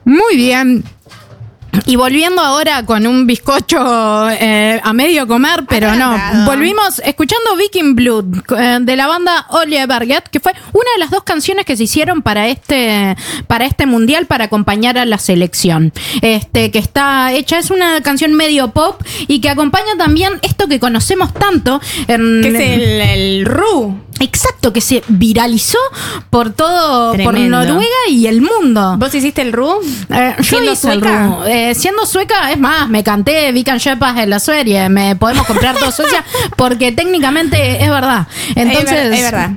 Muy bien. Y volviendo ahora con un bizcocho a medio comer, pero no. Volvimos escuchando Viking Blood de la banda Ole Berget, que fue una de las 2 canciones que se hicieron para este mundial para acompañar a la selección. Que está hecha, es una canción medio pop y que acompaña también esto que conocemos tanto. Que es el Ru. Exacto, que se viralizó por todo, Tremendo. por Noruega y el mundo. ¿Vos hiciste el Ru? Yo hice el Ru. Siendo sueca, es más, me canté Vikan Shepas en la serie. Me podemos comprar todo Suecia porque técnicamente es verdad. Entonces, es verdad.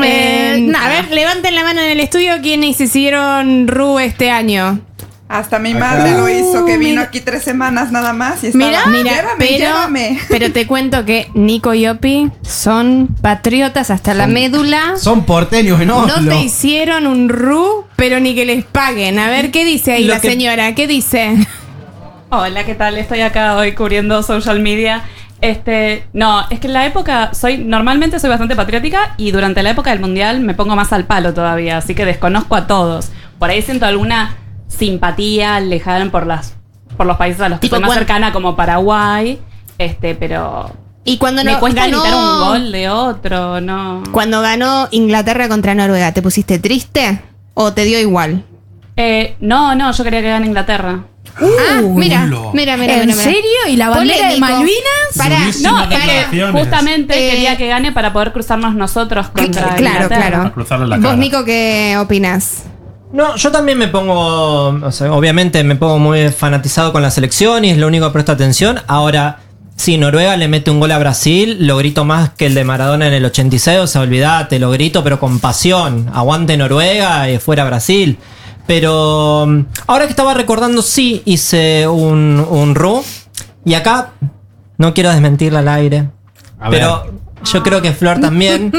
A ver, levanten la mano en el estudio quienes hicieron Ru este año. Hasta mi madre lo hizo, que vino aquí 3 semanas nada más y estaba, llévame. Pero te cuento que Nico y Opi son patriotas hasta la médula. Son porteños en Oslo. No te hicieron un Ru, pero ni que les paguen. A ver, ¿qué dice ahí la señora? ¿Qué dice? Hola, ¿qué tal? Estoy acá hoy cubriendo social media. No, es que en la época normalmente soy bastante patriótica y durante la época del mundial me pongo más al palo todavía, así que desconozco a todos. Por ahí siento alguna simpatía lejana por los países a los que soy más cercana, como Paraguay, pero y cuando me cuesta imitar un gol de otro, ¿no? Cuando ganó Inglaterra contra Noruega, ¿te pusiste triste o te dio igual? No, yo quería que gane Inglaterra. Mira. ¿En serio? ¿Y la bandera de Malvinas? No, es que justamente quería que gane para poder cruzarnos nosotros contra Inglaterra. Claro. ¿Vos, Nico, qué opinás? No, yo también me pongo, obviamente me pongo muy fanatizado con la selección y es lo único que presto atención. Ahora, si Noruega le mete un gol a Brasil, lo grito más que el de Maradona en el 86, o sea, olvídate, lo grito pero con pasión. Aguante Noruega y fuera Brasil. Pero ahora que estaba recordando, sí hice un Ru. Y acá, no quiero desmentirla al aire, pero yo creo que Flor también.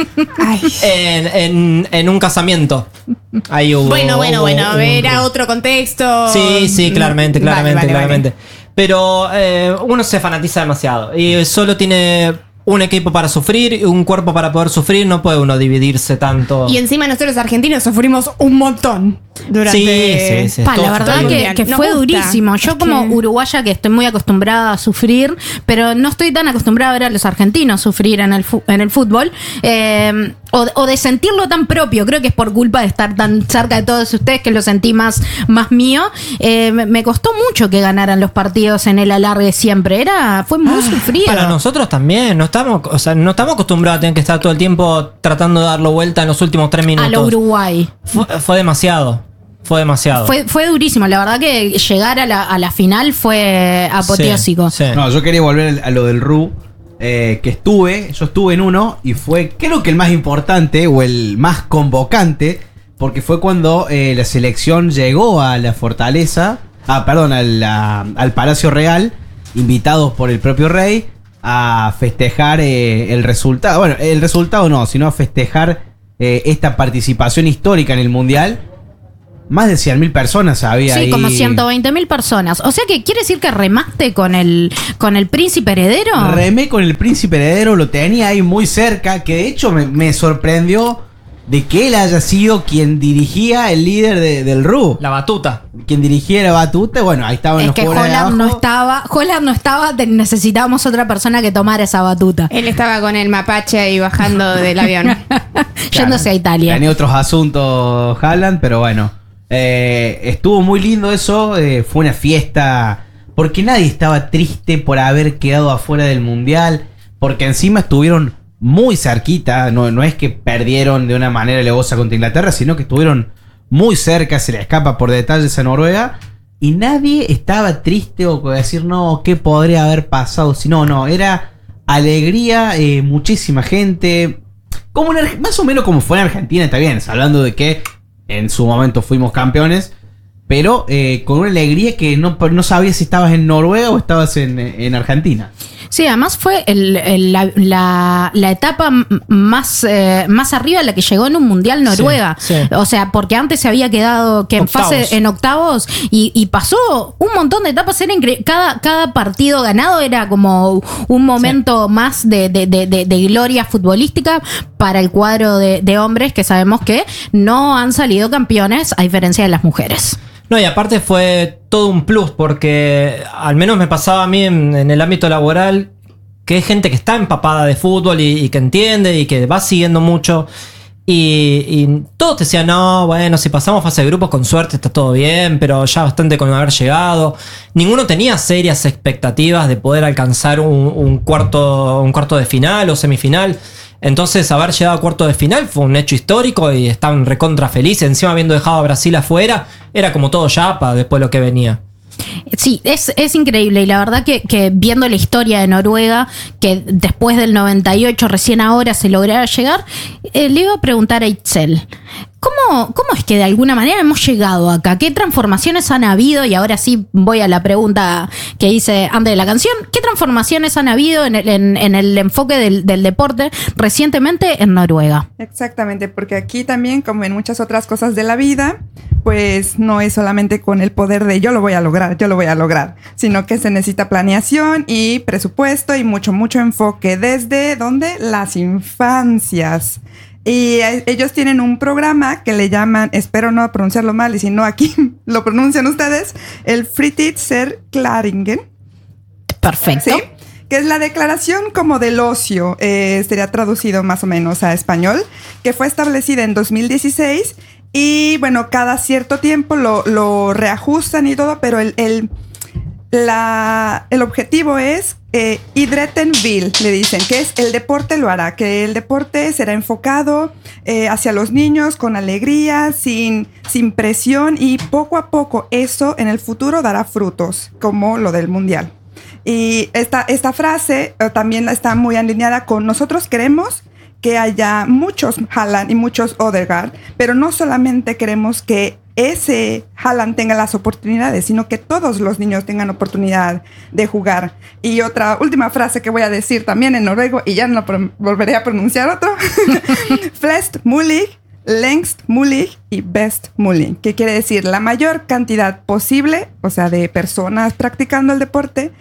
en un casamiento. Ahí hubo. Bueno, era otro contexto. Sí, claramente. Vale. Pero uno se fanatiza demasiado. Y solo tiene un equipo para sufrir y un cuerpo para poder sufrir. No puede uno dividirse tanto. Y encima nosotros argentinos sufrimos un montón durante... Sí. La verdad que fue durísimo. Yo como uruguaya que estoy muy acostumbrada a sufrir, pero no estoy tan acostumbrada a ver a los argentinos sufrir en el fútbol. O de sentirlo tan propio. Creo que es por culpa de estar tan cerca de todos ustedes que lo sentí más mío. Me costó mucho que ganaran los partidos en el alargue siempre. Fue muy sufrido. Para nosotros también. No estamos acostumbrados a tener que estar todo el tiempo tratando de darlo vuelta en los últimos 3 minutos. A lo Uruguay. Fue demasiado. Fue durísimo. La verdad que llegar a la final fue apoteósico. Sí. No, yo quería volver a lo del Ru. Yo estuve en uno y fue, creo que el más importante o el más convocante, porque fue cuando la selección llegó a la fortaleza, al Palacio Real, invitados por el propio rey a festejar el resultado. Bueno, el resultado no, sino a festejar esta participación histórica en el mundial. Más de 100.000 personas había ahí. Sí, como 120.000 personas. O sea que quiere decir que remaste con el príncipe heredero. Remé con el príncipe heredero, lo tenía ahí muy cerca, que de hecho me sorprendió de que él haya sido quien dirigía el líder del RU. La batuta. Quien dirigía la batuta, bueno, ahí estaban los jugadores. Es que Holland no estaba, necesitábamos otra persona que tomara esa batuta. Él estaba con el mapache ahí bajando del avión. Yéndose a Italia. Tenía otros asuntos Haaland, pero bueno. Estuvo muy lindo eso, fue una fiesta, porque nadie estaba triste por haber quedado afuera del mundial, porque encima estuvieron muy cerquita, no es que perdieron de una manera alevosa contra Inglaterra, sino que estuvieron muy cerca, se le escapa por detalles a Noruega, y nadie estaba triste o decir, no, ¿qué podría haber pasado? Si no, era alegría, muchísima gente, más o menos como fue en Argentina, está bien, hablando de que en su momento fuimos campeones, pero con una alegría que no sabías si estabas en Noruega o estabas en Argentina. Sí, además fue la etapa más arriba a la que llegó en un mundial Noruega. Sí. O sea, porque antes se había quedado en octavos y pasó un montón de etapas. Era cada partido ganado era como un momento más de gloria futbolística para el cuadro de hombres que sabemos que no han salido campeones a diferencia de las mujeres. No, y aparte fue todo un plus, porque al menos me pasaba a mí en el ámbito laboral, que hay gente que está empapada de fútbol y que entiende y que va siguiendo mucho. Y todos te decían, no, bueno, si pasamos fase de grupos con suerte está todo bien, pero ya bastante con haber llegado. Ninguno tenía serias expectativas de poder alcanzar un cuarto de final o semifinal. Entonces haber llegado a cuarto de final fue un hecho histórico y estaban recontra felices. Encima habiendo dejado a Brasil afuera, era como todo yapa después de lo que venía. Sí, es increíble y la verdad que viendo la historia de Noruega, que después del 98 recién ahora se lograra llegar, le iba a preguntar a Itzel, ¿cómo es que de alguna manera hemos llegado acá? ¿Qué transformaciones han habido? Y ahora sí voy a la pregunta que hice antes de la canción. ¿Qué transformaciones han habido en el enfoque del deporte recientemente en Noruega? Exactamente, porque aquí también, como en muchas otras cosas de la vida, pues no es solamente con el poder de yo lo voy a lograr, sino que se necesita planeación y presupuesto y mucho enfoque desde ¿dónde? Las infancias. Y ellos tienen un programa que le llaman, espero no pronunciarlo mal y si no aquí lo pronuncian ustedes, el Fritidserklæringen. Perfecto. ¿Sí? Que es la declaración como del ocio, sería traducido más o menos a español, que fue establecida en 2016 y bueno, cada cierto tiempo lo reajustan y todo, pero el objetivo es idretten vil, le dicen, que es el deporte lo hará, que el deporte será enfocado hacia los niños con alegría, sin presión y poco a poco eso en el futuro dará frutos, como lo del mundial. Y esta frase también está muy alineada con nosotros queremos que haya muchos Haaland y muchos Odegaard, pero no solamente queremos que ese Haaland tenga las oportunidades, sino que todos los niños tengan oportunidad de jugar. Y otra última frase que voy a decir también en noruego, y ya no volveré a pronunciar otro, flest mulig, lengst mulig y best mulig, que quiere decir la mayor cantidad posible, o sea, de personas practicando el deporte,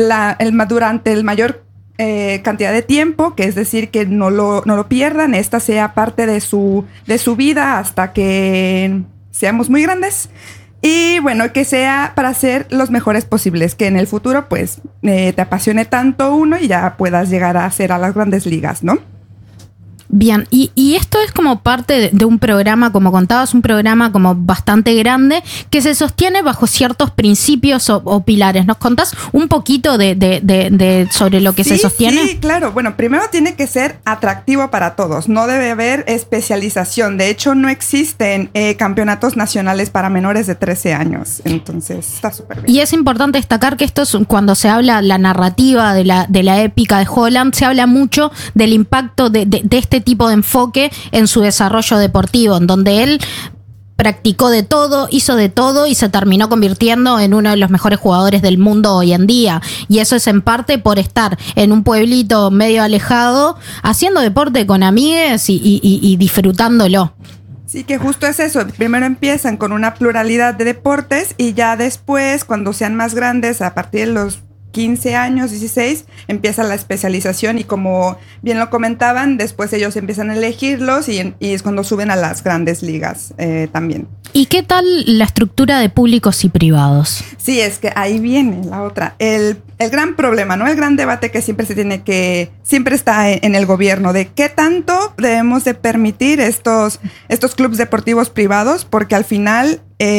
durante el mayor cantidad de tiempo, que es decir que no lo pierdan, esta sea parte de su vida hasta que seamos muy grandes y bueno, que sea para ser los mejores posibles, que en el futuro pues te apasione tanto uno y ya puedas llegar a ser a las grandes ligas, ¿no? Bien, y esto es como parte de un programa, como contabas, un programa como bastante grande que se sostiene bajo ciertos principios o pilares. ¿Nos contás un poquito de sobre lo que se sostiene? Sí, claro. Bueno, primero tiene que ser atractivo para todos. No debe haber especialización. De hecho, no existen campeonatos nacionales para menores de 13 años. Entonces, está súper bien. Y es importante destacar que esto es cuando se habla la narrativa de la épica de Haaland, se habla mucho del impacto de este tipo de enfoque en su desarrollo deportivo, en donde él practicó de todo, hizo de todo y se terminó convirtiendo en uno de los mejores jugadores del mundo hoy en día. Y eso es en parte por estar en un pueblito medio alejado, haciendo deporte con amigues y disfrutándolo. Sí, que justo es eso. Primero empiezan con una pluralidad de deportes y ya después, cuando sean más grandes, a partir de los 15 años, 16, empieza la especialización y como bien lo comentaban, después ellos empiezan a elegirlos y es cuando suben a las grandes ligas también. ¿Y qué tal la estructura de públicos y privados? Sí, es que ahí viene la otra. El gran problema, ¿no? El gran debate que siempre está en el gobierno de qué tanto debemos de permitir estos clubes deportivos privados, porque al final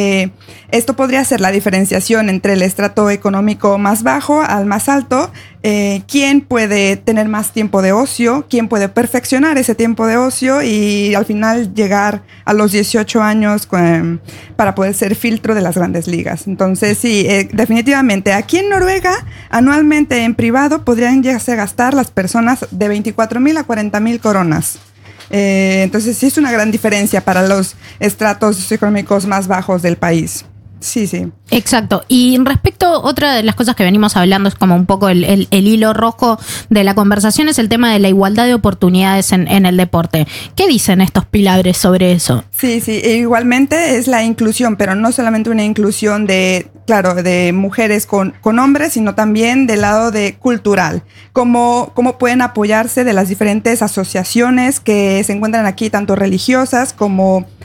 esto podría ser la diferenciación entre el estrato económico más bajo al más alto, quién puede tener más tiempo de ocio, quién puede perfeccionar ese tiempo de ocio y al final llegar a los 18 años para poder ser filtro de las grandes ligas. Entonces sí, definitivamente aquí en Noruega anualmente en privado podrían llegarse a gastar las personas de 24,000 a 40,000 coronas. Entonces sí es una gran diferencia para los estratos económicos más bajos del país. Sí, sí. Exacto. Y respecto, otra de las cosas que venimos hablando es como un poco el hilo rojo de la conversación es el tema de la igualdad de oportunidades en el deporte. ¿Qué dicen estos pilares sobre eso? Sí, sí. Igualmente es la inclusión, pero no solamente una inclusión de mujeres con hombres, sino también del lado cultural. Cómo pueden apoyarse de las diferentes asociaciones que se encuentran aquí, tanto religiosas como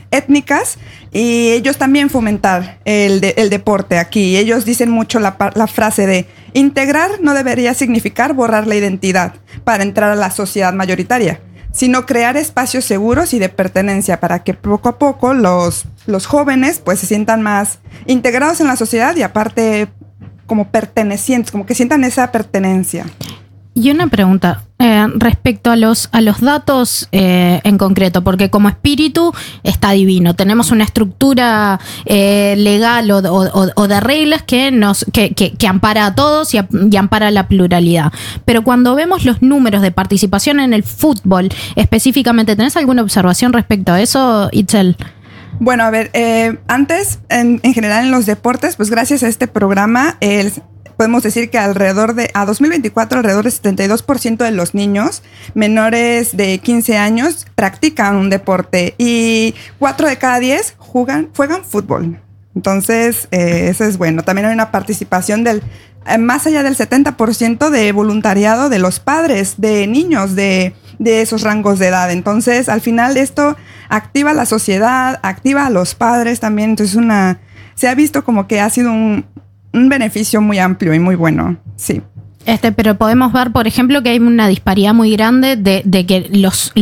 étnicas y ellos también fomentar el deporte aquí. Ellos dicen mucho la frase de integrar no debería significar borrar la identidad para entrar a la sociedad mayoritaria, sino crear espacios seguros y de pertenencia para que poco a poco los jóvenes pues se sientan más integrados en la sociedad y aparte como pertenecientes, como que sientan esa pertenencia. Y una pregunta respecto a los datos en concreto, porque como espíritu está divino. Tenemos una estructura legal o de reglas que ampara a todos y ampara la pluralidad. Pero cuando vemos los números de participación en el fútbol específicamente, ¿tenés alguna observación respecto a eso, Itzel? Bueno, a ver, antes, en general en los deportes, pues gracias a este programa, podemos decir que a 2024, alrededor del 72% de los niños menores de 15 años practican un deporte y 4 de cada 10 juegan fútbol. Entonces, eso es bueno. También hay una participación más allá del 70% de voluntariado de los padres de niños de esos rangos de edad. Entonces, al final esto activa la sociedad, activa a los padres también. Entonces, se ha visto como que ha sido un beneficio muy amplio y muy bueno, sí. Pero podemos ver, por ejemplo, que hay una disparidad muy grande de que los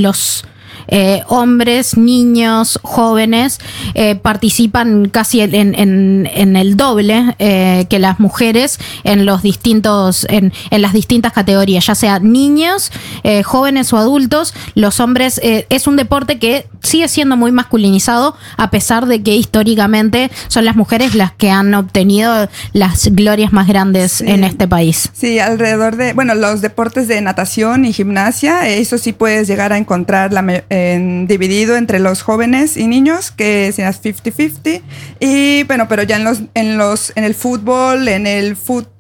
hombres, niños, jóvenes participan casi en el doble que las mujeres en las distintas categorías, ya sea niños, jóvenes o adultos. Los hombres es un deporte que sigue siendo muy masculinizado, a pesar de que históricamente son las mujeres las que han obtenido las glorias más grandes en este país. Sí, alrededor de, los deportes de natación y gimnasia, eso sí puedes llegar a encontrar dividido entre los jóvenes y niños, que seas 50-50. Y bueno, pero ya en el fútbol, en el futsal,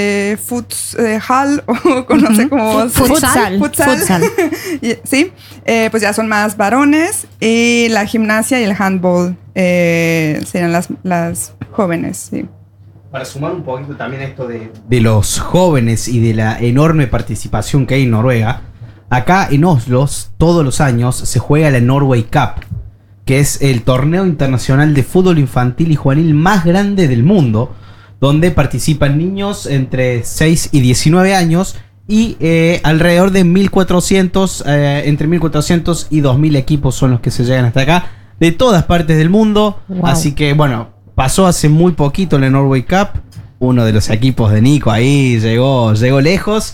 o no sé cómo futsal. Sí, pues ya son más varones, y la gimnasia y el handball serían las jóvenes, sí. Para sumar un poquito también esto de los jóvenes y de la enorme participación que hay en Noruega, acá en Oslo todos los años se juega la Norway Cup, que es el torneo internacional de fútbol infantil y juvenil más grande del mundo, donde participan niños entre 6 y 19 años y alrededor de 1.400, entre 1.400 y 2.000 equipos son los que se llegan hasta acá, de todas partes del mundo. Wow. Así que bueno, pasó hace muy poquito la Norway Cup, uno de los equipos de Nico ahí llegó lejos.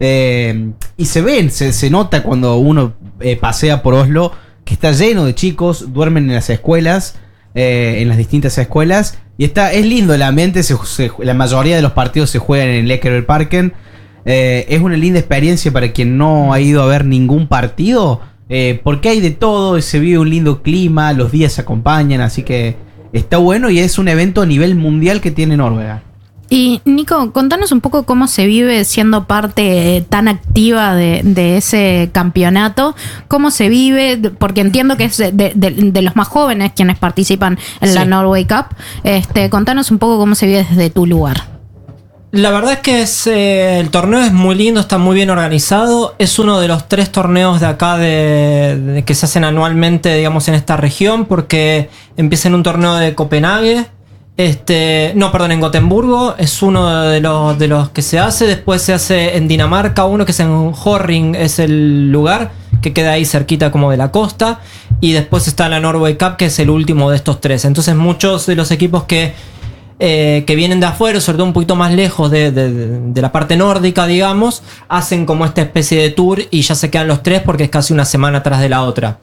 Y se nota cuando uno pasea por Oslo que está lleno de chicos, duermen en las escuelas, en las distintas escuelas, y es lindo el ambiente. La mayoría de los partidos se juegan en el Ekebergparken. Es una linda experiencia para quien no ha ido a ver ningún partido, porque hay de todo, se vive un lindo clima, los días se acompañan, así que está bueno y es un evento a nivel mundial que tiene Noruega. Y Nico, contanos un poco cómo se vive siendo parte tan activa de ese campeonato. ¿Cómo se vive? Porque entiendo que es de los más jóvenes quienes participan en la Norway Cup. Contanos un poco cómo se vive desde tu lugar. La verdad es que el torneo es muy lindo, está muy bien organizado. Es uno de los 3 torneos de acá que se hacen anualmente, digamos, en esta región, porque empieza en un torneo de Copenhague. En Gotemburgo es uno de los que se hace. Después se hace en Dinamarca uno que es en Horring, es el lugar que queda ahí cerquita como de la costa. Y después está la Norway Cup, que es el último de estos 3. Entonces muchos de los equipos que vienen de afuera, sobre todo un poquito más lejos de la parte nórdica, digamos, hacen como esta especie de tour y ya se quedan los 3 porque es casi una semana atrás de la otra.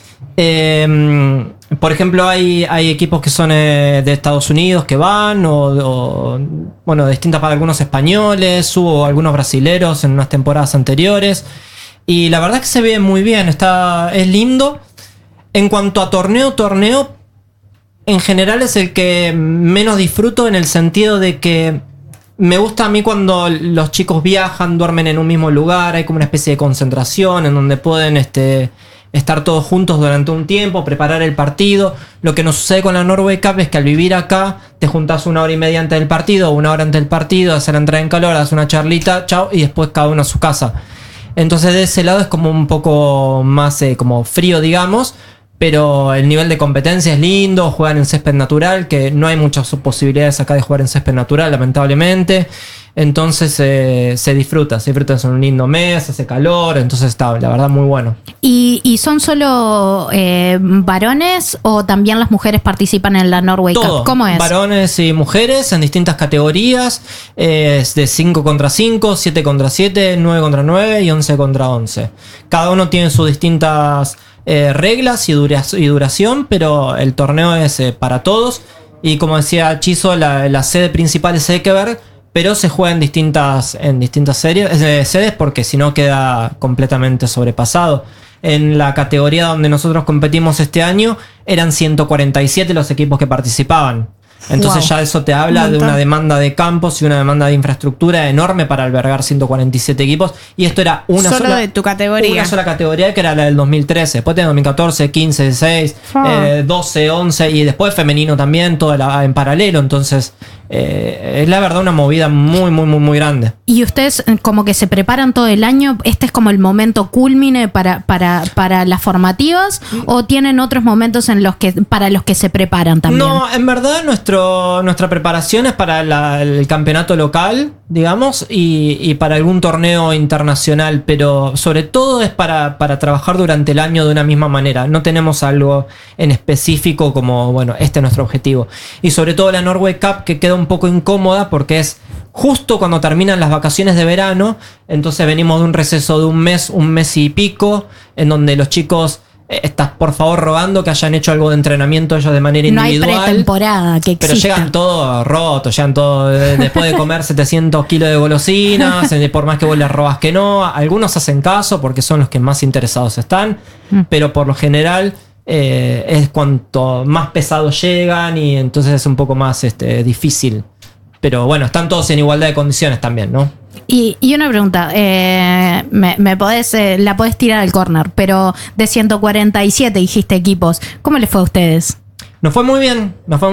Por ejemplo, hay equipos que son de Estados Unidos que van, o distintas para algunos españoles, hubo algunos brasileros en unas temporadas anteriores, y la verdad es que se ve muy bien, es lindo. En cuanto a torneo en general es el que menos disfruto, en el sentido de que me gusta a mí cuando los chicos viajan, duermen en un mismo lugar, hay como una especie de concentración en donde pueden estar todos juntos durante un tiempo, preparar el partido. Lo que nos sucede con la Norway Cup es que al vivir acá te juntás 1 hora y media antes del partido, 1 hora antes del partido, haces la entrada en calor, haces una charlita, chao, y después cada uno a su casa. Entonces de ese lado es como un poco más como frío, digamos, pero el nivel de competencia es lindo, juegan en césped natural, que no hay muchas posibilidades acá de jugar en césped natural, lamentablemente. Entonces se disfruta, es un lindo mes, hace calor, entonces está, la verdad, muy bueno. ¿Y son solo varones o también las mujeres participan en la Norway Todo, Cup? ¿Cómo es? Varones y mujeres en distintas categorías, es de 5 contra 5, 7 contra 7, 9 contra 9 y 11 contra 11. Cada uno tiene sus distintas reglas y duración, pero el torneo es para todos. Y como decía Chizo, la sede principal es Ekeberg, pero se juega en distintas sedes porque si no queda completamente sobrepasado. En la categoría donde nosotros competimos este año eran 147 los equipos que participaban. Entonces ya eso te habla de una demanda de campos y una demanda de infraestructura enorme para albergar 147 equipos. Y esto era una sola de tu categoría. Una sola categoría, que era la del 2013. Después tenés 2014, 15, 16, 12, 11 y después femenino también, todo en paralelo. Entonces es la verdad una movida muy grande. ¿Y ustedes como que se preparan todo el año? ¿Este es como el momento culmine para las formativas? ¿O tienen otros momentos para los que se preparan también? No, en verdad nuestra preparación es para el campeonato local, digamos, y para algún torneo internacional, pero sobre todo es para trabajar durante el año de una misma manera. No tenemos algo en específico como, bueno, este es nuestro objetivo. Y sobre todo la Norway Cup, que queda un poco incómoda porque es justo cuando terminan las vacaciones de verano, entonces venimos de un receso de un mes y pico, en donde los chicos estás por favor rogando que hayan hecho algo de entrenamiento ellos de manera individual. No hay pretemporada que exista. Pero llegan todos rotos, llegan todos después de comer 700 kilos de golosinas, por más que vos les robas que no. Algunos hacen caso porque son los que más interesados están, pero por lo general es cuanto más pesados llegan y entonces es un poco más difícil. Pero bueno, están todos en igualdad de condiciones también, ¿no? Y una pregunta, la podés tirar al corner, pero de 147 dijiste equipos, ¿cómo les fue a ustedes? Nos fue muy bien.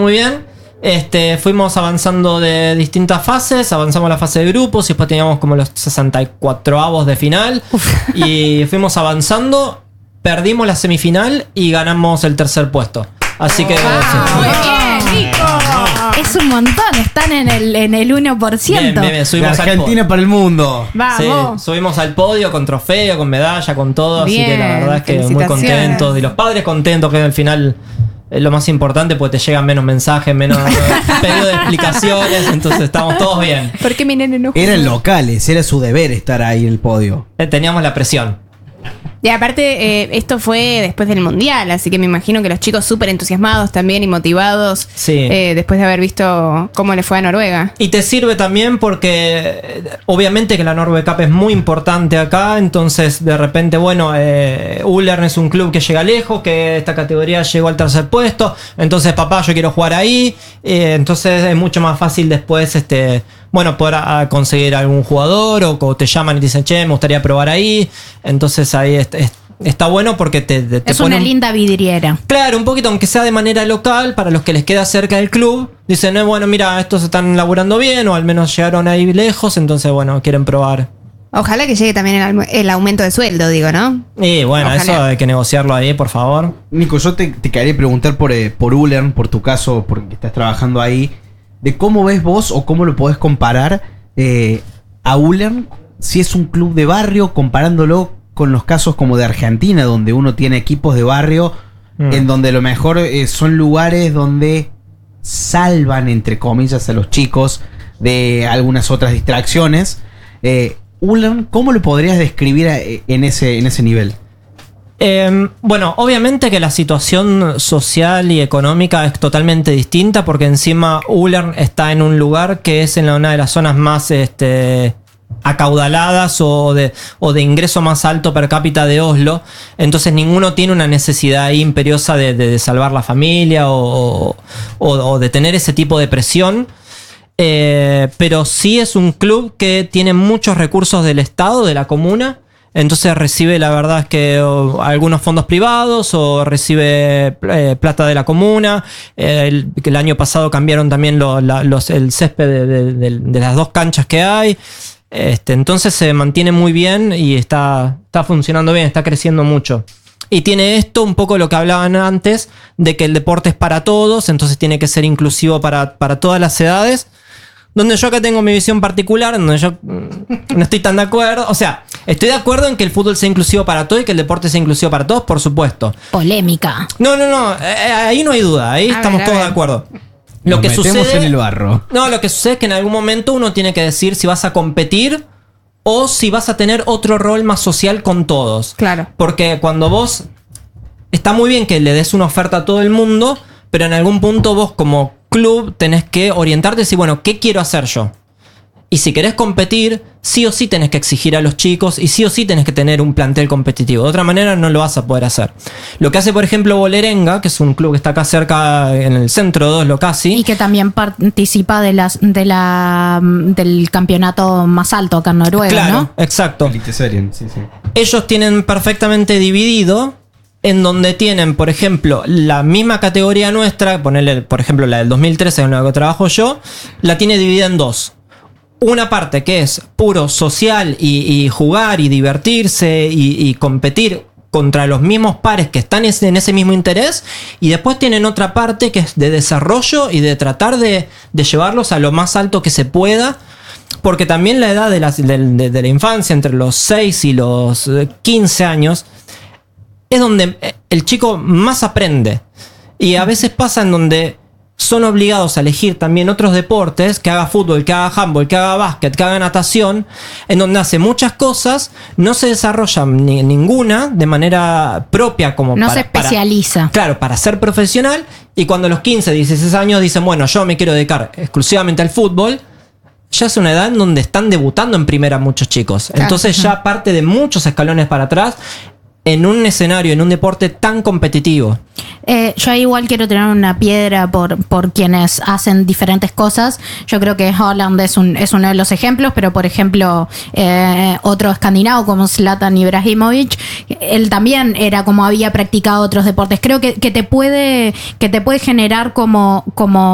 Fuimos avanzando de distintas fases, avanzamos la fase de grupos y después teníamos como los 64avos de final. Y fuimos avanzando, perdimos la semifinal y ganamos el tercer puesto. Así que... Muy bien, Nico. Es un montón, están en el 1%. Bien, subimos la Argentina para el mundo. Vamos. Sí, subimos al podio con trofeo, con medalla, con todo. Bien, así que la verdad es que muy felicitaciones. contentos. Y los padres contentos, que al final es lo más importante porque te llegan menos mensajes, menos pedidos de explicaciones. Entonces estamos todos bien. ¿Por qué mi nene no? Eran locales, era su deber estar ahí en el podio. Teníamos la presión. Y aparte, esto fue después del Mundial, así que me imagino que los chicos súper entusiasmados también y motivados después de haber visto cómo le fue a Noruega. Y te sirve también porque obviamente que la Norway Cup es muy importante acá, entonces de repente, bueno, Ullern es un club que llega lejos, que esta categoría llegó al tercer puesto, entonces papá, yo quiero jugar ahí, entonces es mucho más fácil después, poder conseguir algún jugador o te llaman y te dicen, che, me gustaría probar ahí, entonces ahí está bueno porque te es una linda vidriera. Claro, un poquito, aunque sea de manera local, para los que les queda cerca del club, dicen, bueno, mira, estos están laburando bien, o al menos llegaron ahí lejos, entonces, bueno, quieren probar. Ojalá que llegue también el aumento de sueldo, digo, ¿no? Y bueno, Ojalá. Eso hay que negociarlo ahí, por favor. Nico, yo te quería preguntar por Ullern, por tu caso, porque estás trabajando ahí, de cómo ves vos o cómo lo podés comparar a Ullern, si es un club de barrio, comparándolo con los casos como de Argentina, donde uno tiene equipos de barrio, en donde a lo mejor son lugares donde salvan, entre comillas, a los chicos de algunas otras distracciones. Ullern, ¿cómo lo podrías describir en ese nivel? Bueno, obviamente que la situación social y económica es totalmente distinta porque encima Ullern está en un lugar que es en una de las zonas más acaudaladas o de ingreso más alto per cápita de Oslo, entonces ninguno tiene una necesidad ahí imperiosa de salvar la familia o de tener ese tipo de presión. Pero sí es un club que tiene muchos recursos del Estado, de la comuna. Entonces recibe, la verdad es que algunos fondos privados o recibe plata de la comuna. El año pasado cambiaron también el césped de las dos canchas que hay. Entonces se mantiene muy bien y está funcionando bien, está creciendo mucho. Y tiene esto un poco lo que hablaban antes, de que el deporte es para todos, entonces tiene que ser inclusivo para todas las edades. Donde yo acá tengo mi visión particular, donde yo no estoy tan de acuerdo. O sea, estoy de acuerdo en que el fútbol sea inclusivo para todos y que el deporte sea inclusivo para todos, por supuesto. Polémica. No. Ahí no hay duda, ahí estamos todos de acuerdo. Lo que sucede en el barro. No, lo que sucede es que en algún momento uno tiene que decir si vas a competir o si vas a tener otro rol más social con todos. Claro. Porque cuando vos... Está muy bien que le des una oferta a todo el mundo, pero en algún punto vos como club tenés que orientarte y decir, bueno, ¿qué quiero hacer yo? Y si querés competir, sí o sí tenés que exigir a los chicos y sí o sí tenés que tener un plantel competitivo. De otra manera no lo vas a poder hacer. Lo que hace, por ejemplo, Bolerenga, que es un club que está acá cerca en el centro de Oslo casi. Y que también participa del campeonato más alto acá en Noruega, claro, ¿no? Exacto. Eliteserien, sí. Ellos tienen perfectamente dividido, en donde tienen, por ejemplo, la misma categoría nuestra, ponerle, por ejemplo, la del 2013 en la que trabajo yo, la tiene dividida en dos. Una parte que es puro social y jugar y divertirse y competir contra los mismos pares que están en ese mismo interés, y después tienen otra parte que es de desarrollo y de tratar de llevarlos a lo más alto que se pueda, porque también la edad de la infancia, entre los 6 y los 15 años, es donde el chico más aprende. Y a veces pasa en donde son obligados a elegir también otros deportes, que haga fútbol, que haga handball, que haga básquet, que haga natación, en donde hace muchas cosas, no se desarrolla ninguna de manera propia como no se especializa. Claro, para ser profesional, y cuando a los 15, 16 años dicen, bueno, yo me quiero dedicar exclusivamente al fútbol, ya es una edad en donde están debutando en primera muchos chicos. Claro, entonces ya parte de muchos escalones para atrás en un escenario, en un deporte tan competitivo. Yo igual quiero tirar una piedra por quienes hacen diferentes cosas. Yo creo que Haaland es uno de los ejemplos, pero por ejemplo otro escandinavo como Zlatan Ibrahimovic, él también era como había practicado otros deportes. Creo que te puede generar como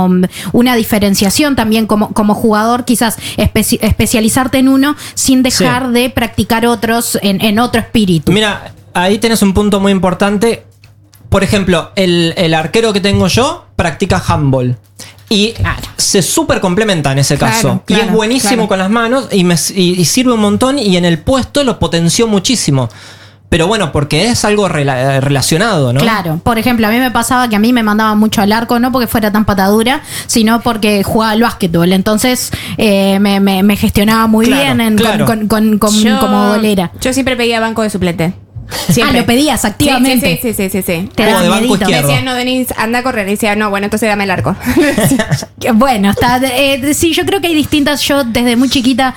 una diferenciación también como jugador, quizás especializarte en uno sin dejar de practicar otros en otro espíritu. Mira, ahí tenés un punto muy importante. Por ejemplo, el arquero que tengo yo practica handball. Y se súper complementa en ese caso. Y es buenísimo con las manos y sirve un montón. Y en el puesto lo potenció muchísimo. Pero bueno, porque es algo relacionado, ¿no? Claro. Por ejemplo, a mí me pasaba que a mí me mandaban mucho al arco, no porque fuera tan patadura, sino porque jugaba al básquetbol. Entonces me gestionaba muy bien como bolera. Yo siempre pedía banco de suplente. Siempre. Lo pedías activamente. Sí. Te da de banco miedito. Me izquierdo. decían, no, Denise, anda a correr. Y decía, no, bueno, entonces dame el arco. Bueno, está. Sí, yo creo que hay distintas. Yo desde muy chiquita,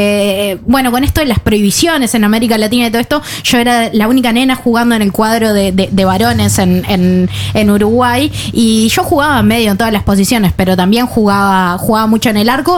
con esto de las prohibiciones en América Latina y todo esto, yo era la única nena jugando en el cuadro de varones en Uruguay, y yo jugaba medio en todas las posiciones, pero también jugaba mucho en el arco.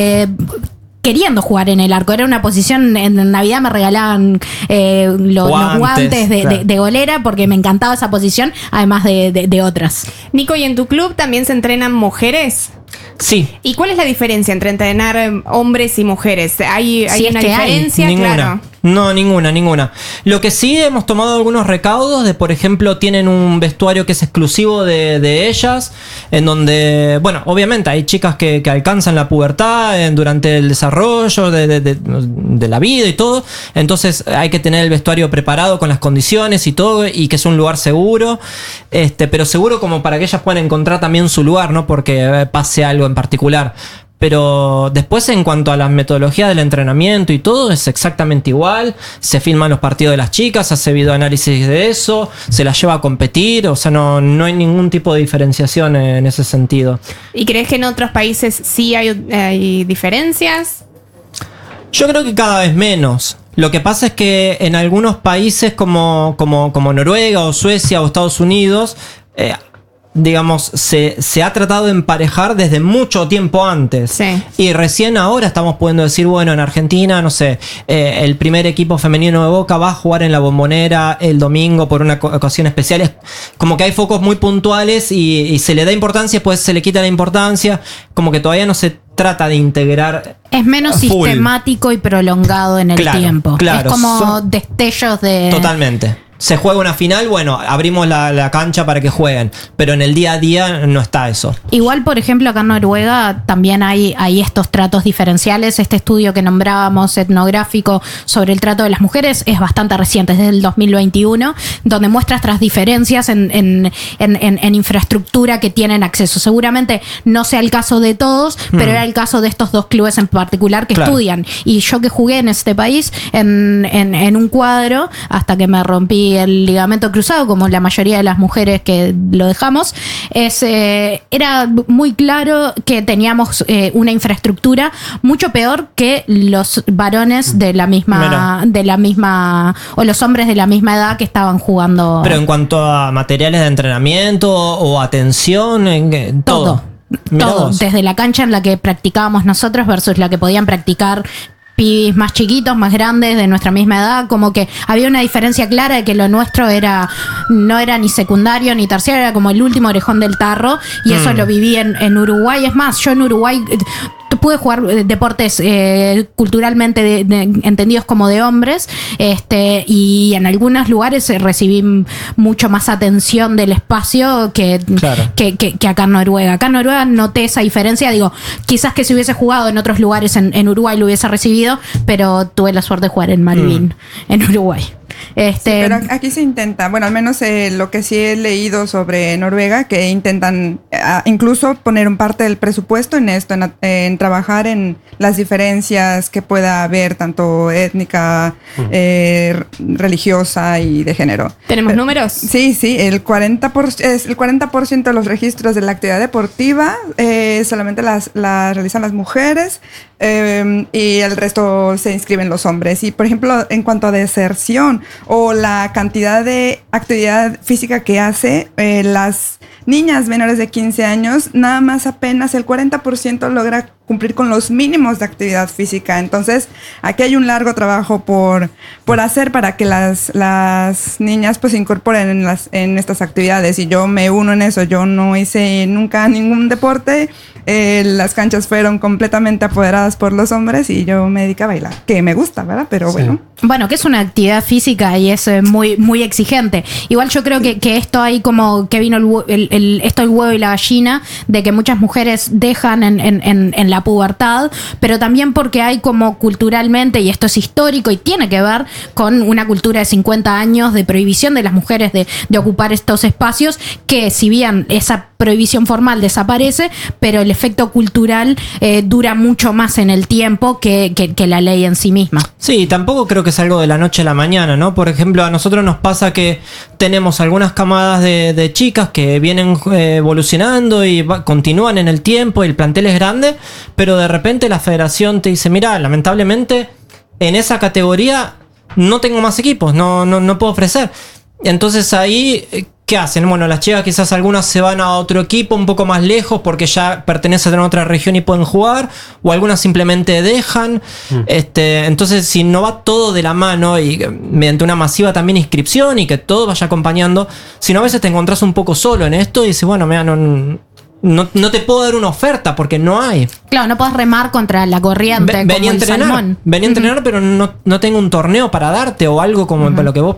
Queriendo jugar en el arco. Era una posición, en Navidad me regalaban los guantes de golera porque me encantaba esa posición, además de otras. Nico, ¿y en tu club también se entrenan mujeres? Sí. ¿Y cuál es la diferencia entre entrenar hombres y mujeres? ¿Hay una diferencia? Ninguna. Claro. No, ninguna. Lo que sí hemos tomado algunos recaudos de, por ejemplo, tienen un vestuario que es exclusivo de ellas, en donde, bueno, obviamente hay chicas que alcanzan la pubertad durante el desarrollo de la vida y todo, entonces hay que tener el vestuario preparado con las condiciones y todo, y que es un lugar seguro, pero seguro como para que ellas puedan encontrar también su lugar, no porque pase algo en particular. Pero después, en cuanto a la metodología del entrenamiento y todo, es exactamente igual. Se filman los partidos de las chicas, hace videoanálisis de eso, se las lleva a competir. O sea, no hay ningún tipo de diferenciación en ese sentido. ¿Y crees que en otros países sí hay diferencias? Yo creo que cada vez menos. Lo que pasa es que en algunos países como Noruega o Suecia o Estados Unidos, digamos, se ha tratado de emparejar desde mucho tiempo antes. Sí. Y recién ahora estamos pudiendo decir, bueno, en Argentina, no sé, el primer equipo femenino de Boca va a jugar en la Bombonera el domingo por una ocasión especial. Es como que hay focos muy puntuales y se le da importancia, después se le quita la importancia. Como que todavía no se trata de integrar. Es menos sistemático y prolongado en el tiempo. Claro. Es como destellos de... Totalmente. se juega una final, bueno, abrimos la cancha para que jueguen. Pero en el día a día no está eso. Igual, por ejemplo, acá en Noruega también hay estos tratos diferenciales. Este estudio que nombrábamos, etnográfico, sobre el trato de las mujeres, es bastante reciente, es del 2021, donde muestra estas diferencias en infraestructura que tienen acceso. Seguramente no sea el caso de todos, pero era el caso de estos dos clubes en particular que estudian. Y yo que jugué en este país, en un cuadro, hasta que me rompí el ligamento cruzado, como la mayoría de las mujeres que lo dejamos, era muy claro que teníamos una infraestructura mucho peor que los varones de la misma, o los hombres de la misma edad que estaban jugando. Pero en cuanto a materiales de entrenamiento o atención, todo. Todo, desde la cancha en la que practicábamos nosotros versus la que podían practicar pibis más chiquitos, más grandes, de nuestra misma edad, como que había una diferencia clara de que lo nuestro no era ni secundario ni terciario, era como el último orejón del tarro, y eso lo viví en Uruguay. Es más, yo en Uruguay pude jugar deportes culturalmente entendidos como de hombres, y en algunos lugares recibí mucho más atención del espacio que acá en Noruega. Acá en Noruega noté esa diferencia, digo, quizás que si hubiese jugado en otros lugares en Uruguay lo hubiese recibido, pero tuve la suerte de jugar en Malvin, en Uruguay. Sí, pero aquí se intenta, bueno, al menos lo que sí he leído sobre Noruega, que intentan incluso poner un parte del presupuesto en esto, en trabajar en las diferencias que pueda haber, tanto étnica, religiosa y de género. ¿Tenemos números? Sí, el 40% de los registros de la actividad deportiva solamente las realizan las mujeres, y el resto se inscriben los hombres. Y por ejemplo, en cuanto a deserción o la cantidad de actividad física que hace, las niñas menores de 15 años, nada más apenas el 40% logra cumplir con los mínimos de actividad física. Entonces, aquí hay un largo trabajo por hacer para que las niñas pues se incorporen en estas actividades, y yo me uno en eso. Yo no hice nunca ningún deporte, las canchas fueron completamente apoderadas por los hombres y yo me dediqué a bailar, que me gusta, ¿verdad? Pero bueno, que es una actividad física y es muy, muy exigente. Igual yo creo que esto hay como que vino esto el huevo y la gallina, de que muchas mujeres dejan en la pubertad, pero también porque hay como culturalmente, y esto es histórico y tiene que ver con una cultura de 50 años de prohibición de las mujeres de ocupar estos espacios, que si bien esa prohibición formal desaparece, pero el efecto cultural dura mucho más en el tiempo que la ley en sí misma. Sí, tampoco creo que es algo de la noche a la mañana, ¿no? Por ejemplo, a nosotros nos pasa que tenemos algunas camadas de chicas que vienen evolucionando y continúan en el tiempo, y el plantel es grande, pero de repente la federación te dice, mira, lamentablemente en esa categoría no tengo más equipos, no puedo ofrecer. Entonces ahí, ¿qué hacen? Bueno, las chicas quizás algunas se van a otro equipo un poco más lejos porque ya pertenecen a otra región y pueden jugar, o algunas simplemente dejan. Entonces, si no va todo de la mano y mediante una masiva también inscripción y que todo vaya acompañando, si no, a veces te encontrás un poco solo en esto y dices, bueno, mira, no te puedo dar una oferta porque no hay. Claro, no puedes remar contra la corriente. Venía a entrenar, pero no tengo un torneo para darte, o algo como lo que vos